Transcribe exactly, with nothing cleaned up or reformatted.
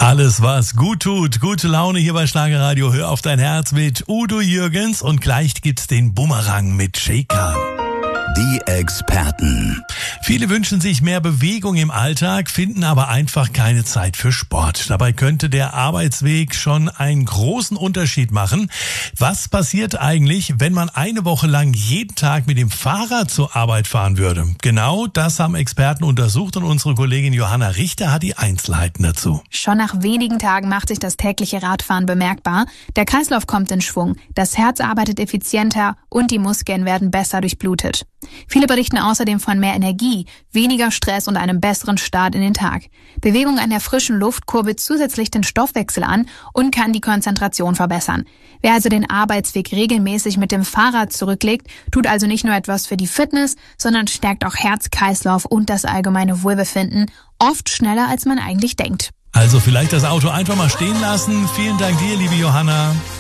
Alles, was gut tut. Gute Laune hier bei Schlagerradio. Hör auf dein Herz mit Udo Jürgens und gleich gibt's den Bumerang mit Shaker. Die Experten. Viele wünschen sich mehr Bewegung im Alltag, finden aber einfach keine Zeit für Sport. Dabei könnte der Arbeitsweg schon einen großen Unterschied machen. Was passiert eigentlich, wenn man eine Woche lang jeden Tag mit dem Fahrrad zur Arbeit fahren würde? Genau das haben Experten untersucht und unsere Kollegin Johanna Richter hat die Einzelheiten dazu. Schon nach wenigen Tagen macht sich das tägliche Radfahren bemerkbar. Der Kreislauf kommt in Schwung, das Herz arbeitet effizienter und die Muskeln werden besser durchblutet. Viele berichten außerdem von mehr Energie, weniger Stress und einem besseren Start in den Tag. Bewegung an der frischen Luft kurbelt zusätzlich den Stoffwechsel an und kann die Konzentration verbessern. Wer also den Arbeitsweg regelmäßig mit dem Fahrrad zurücklegt, tut also nicht nur etwas für die Fitness, sondern stärkt auch Herz, Kreislauf und das allgemeine Wohlbefinden, oft schneller als man eigentlich denkt. Also vielleicht das Auto einfach mal stehen lassen. Vielen Dank dir, liebe Johanna.